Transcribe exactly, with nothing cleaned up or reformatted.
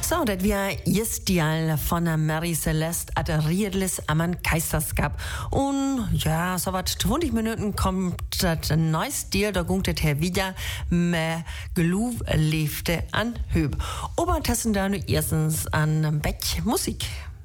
So, das war jetzt die von der Mary Celeste at Riedlis am Keisterskap. Und ja, so was zwanzig Minuten kommt das neues Deal, da gungt das her wieder mit Geluf lebte an Höb. Obertassen da nur erstens an Bett Musik.